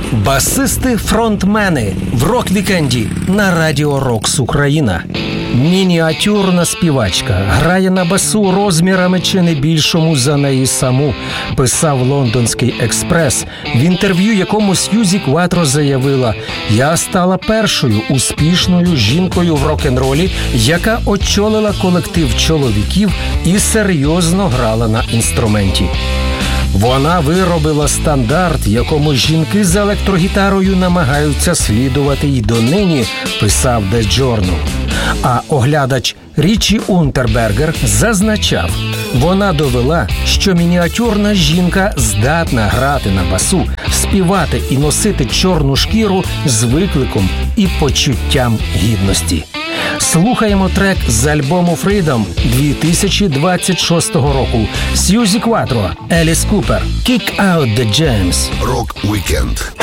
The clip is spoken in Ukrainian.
Басисти-фронтмени в рок-вікенді на Радіо Рокс Україна. Мініатюрна співачка грає на басу розмірами чи не більшому за неї саму, писав Лондонський експрес, в інтерв'ю якому Сьюзі Кватро заявила: «Я стала першою успішною жінкою в рок-н-ролі, яка очолила колектив чоловіків і серйозно грала на інструменті». Вона виробила стандарт, якому жінки з електрогітарою намагаються слідувати й донині, писав The Journal. А оглядач Річі Унтербергер зазначав: вона довела, що мініатюрна жінка здатна грати на басу, співати і носити чорну шкіру з викликом і почуттям гідності. Слухаємо трек з альбому Freedom 2026 року. Сьюзі Кватро, Еліс Купер, Kick Out the Jams. Рок-вікенд